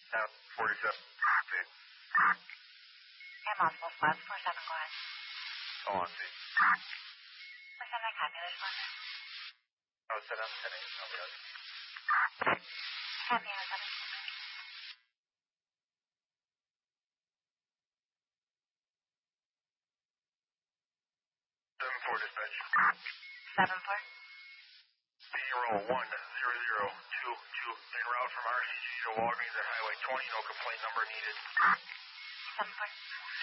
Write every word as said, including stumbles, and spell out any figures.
Uh, forty-seven. Air multiple spots, four seven, go ahead. Go on, see. What's that copy? There's one. Oh, set up, setting. Okay. Copy, I was on the Seven four dispatch. seven four. Zero one zero zero two two. En route from R C G to Walgreens at Highway twenty. No complaint number needed. seven four.